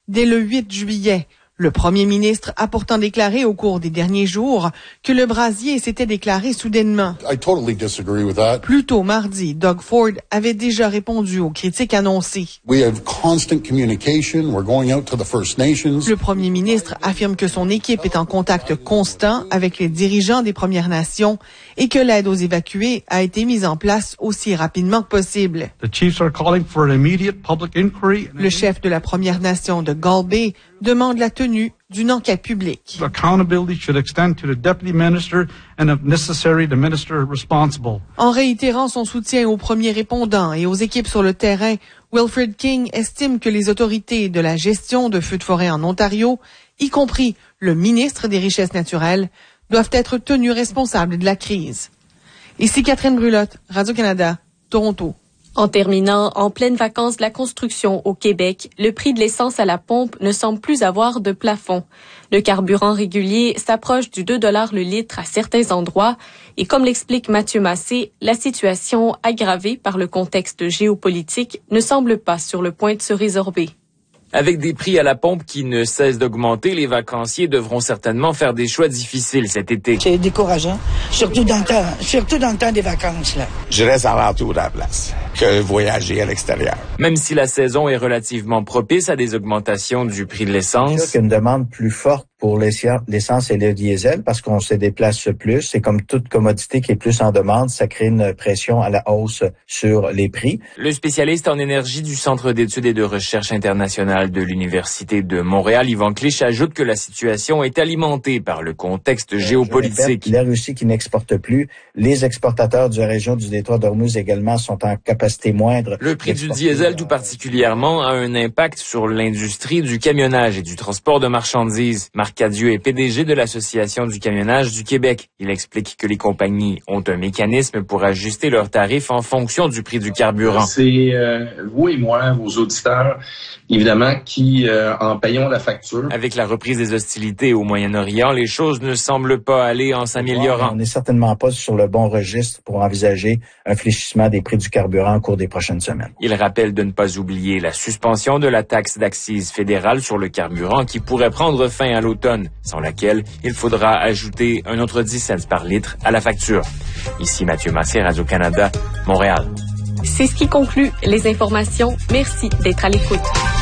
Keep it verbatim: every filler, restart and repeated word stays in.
dès le huit juillet. Le premier ministre a pourtant déclaré au cours des derniers jours que le brasier s'était déclaré soudainement. I totally disagree with that. Plus tôt mardi, Doug Ford avait déjà répondu aux critiques annoncées. We have constant communication. We're going out to the First Nations. Le premier ministre affirme que son équipe est en contact constant avec les dirigeants des Premières Nations et que l'aide aux évacués a été mise en place aussi rapidement que possible. The chiefs are calling for an immediate public inquiry. Le chef de la Première Nation de Gull Bay demande la tenue d'une enquête publique. Accountability should extend to the deputy minister and, if necessary, the minister responsible. En réitérant son soutien aux premiers répondants et aux équipes sur le terrain, Wilfred King estime que les autorités de la gestion de feux de forêt en Ontario, y compris le ministre des Richesses naturelles, doivent être tenus responsables de la crise. Ici Catherine Brulotte, Radio-Canada, Toronto. En terminant, en pleine vacances de la construction au Québec, le prix de l'essence à la pompe ne semble plus avoir de plafond. Le carburant régulier s'approche du deux dollars le litre à certains endroits et comme l'explique Mathieu Massé, la situation aggravée par le contexte géopolitique ne semble pas sur le point de se résorber. Avec des prix à la pompe qui ne cessent d'augmenter, les vacanciers devront certainement faire des choix difficiles cet été. C'est décourageant, surtout dans le temps, surtout dans le temps des vacances, là. Je reste en retour à la place que voyager à l'extérieur. Même si la saison est relativement propice à des augmentations du prix de l'essence. C'est sûr qu'il y a une demande plus forte pour l'essence et le diesel parce qu'on se déplace plus. C'est comme toute commodité qui est plus en demande, ça crée une pression à la hausse sur les prix. Le spécialiste en énergie du Centre d'études et de recherche internationale de l'Université de Montréal, Yvan Clich, ajoute que la situation est alimentée par le contexte géopolitique. La Russie qui n'exporte plus, les exportateurs de la région du détroit d'Ormuz également sont en capacité moindre. Le prix du diesel tout particulièrement a un impact sur l'industrie du camionnage et du transport de marchandises. Marc Cadieux est P D G de l'Association du camionnage du Québec. Il explique que les compagnies ont un mécanisme pour ajuster leurs tarifs en fonction du prix du carburant. C'est euh, vous et moi, vos auditeurs, évidemment, qui euh, en payons la facture. Avec la reprise des hostilités au Moyen-Orient, les choses ne semblent pas aller en s'améliorant. On n'est certainement pas sur le bon registre pour envisager un fléchissement des prix du carburant au cours des prochaines semaines. Il rappelle de ne pas oublier la suspension de la taxe d'accise fédérale sur le carburant qui pourrait prendre fin à l'automne, sans laquelle il faudra ajouter un autre dix cents par litre à la facture. Ici Mathieu Massé, Radio-Canada, Montréal. C'est ce qui conclut les informations. Merci d'être à l'écoute.